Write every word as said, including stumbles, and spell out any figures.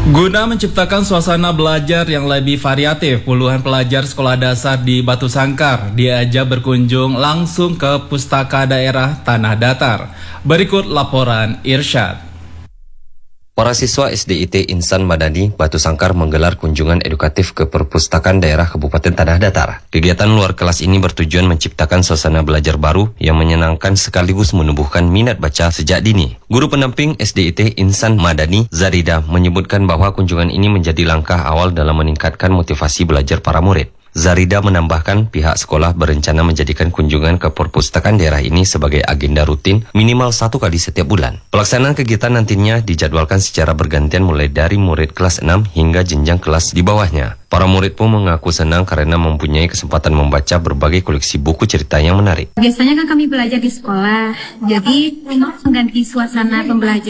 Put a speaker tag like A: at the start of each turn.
A: Guna menciptakan suasana belajar yang lebih variatif, puluhan pelajar sekolah dasar di Batu Sangkar diajak berkunjung langsung ke Pustaka Daerah Tanah Datar. Berikut laporan Irsyad.
B: Para siswa S D I T Insan Madani Batu Sangkar menggelar kunjungan edukatif ke Perpustakaan Daerah Kabupaten Tanah Datar. Kegiatan luar kelas ini bertujuan menciptakan suasana belajar baru yang menyenangkan sekaligus menumbuhkan minat baca sejak dini. Guru pendamping S D I T Insan Madani, Zarida, menyebutkan bahwa kunjungan ini menjadi langkah awal dalam meningkatkan motivasi belajar para murid. Zarida menambahkan pihak sekolah berencana menjadikan kunjungan ke perpustakaan daerah ini sebagai agenda rutin minimal satu kali setiap bulan. Pelaksanaan kegiatan nantinya dijadwalkan secara bergantian mulai dari murid kelas enam hingga jenjang kelas di bawahnya. Para murid pun mengaku senang karena mempunyai kesempatan membaca berbagai koleksi buku cerita yang menarik.
C: Biasanya kan kami belajar di sekolah, jadi mengganti suasana pembelajaran.